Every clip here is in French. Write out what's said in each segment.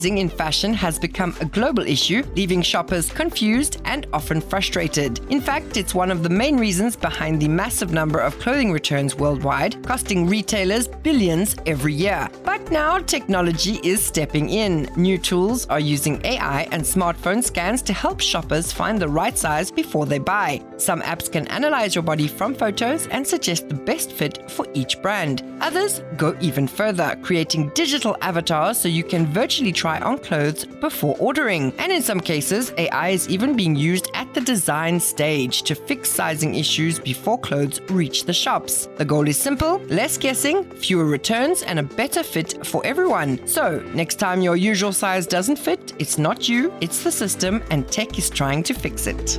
In fashion has become a global issue, leaving shoppers confused and often frustrated. In fact, it's one of the main reasons behind the massive number of clothing returns worldwide, costing retailers billions every year. But now technology is stepping in. New tools are using AI and smartphone scans to help shoppers find the right size before they buy. Some apps can analyze your body from photos and suggest the best fit for each brand. Others go even further, creating digital avatars so you can virtually try on clothes before ordering. And in some cases, AI is even being used at the design stage to fix sizing issues before clothes reach the shops. The goal is simple: less guessing, fewer returns, and a better fit for everyone. So, next time your usual size doesn't fit, it's not you, it's the system, and tech is trying to fix it.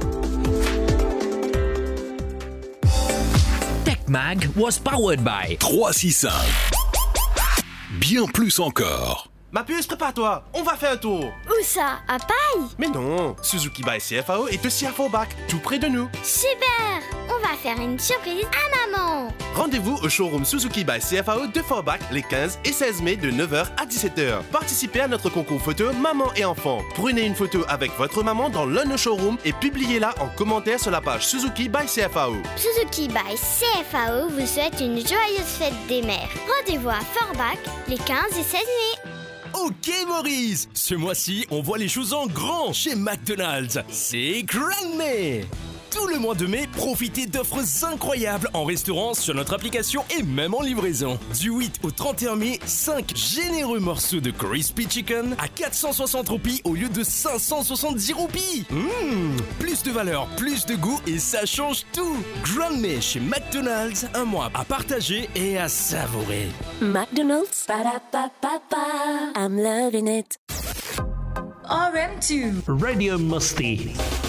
TechMag was powered by 365. Bien plus encore. Ma puce, prépare-toi, on va faire un tour. Où ça? À Paille? Mais non, Suzuki by CFAO est aussi à Forbach, tout près de nous. Super! On va faire une surprise à maman. Rendez-vous au showroom Suzuki by CFAO de Forbach les 15 et 16 mai de 9h à 17h. Participez à notre concours photo Maman et Enfant. Prenez une photo avec votre maman dans l'un de nos showrooms et publiez-la en commentaire sur la page Suzuki by CFAO. Suzuki by CFAO vous souhaite une joyeuse fête des mères. Rendez-vous à Forbach les 15 et 16 mai. Ok Maurice, ce mois-ci, on voit les choses en grand chez McDonald's. C'est Grand May. Tout le mois de mai, profitez d'offres incroyables en restaurant sur notre application et même en livraison. Du 8 au 31 mai, 5 généreux morceaux de Crispy Chicken à 460 roupies au lieu de 570 roupies. Plus de valeur, plus de goût et ça change tout. Grand May chez McDonald's, un mois à partager et à savourer. McDonald's, ba-da-ba-ba-ba, I'm loving it. RM2 Radio Musty.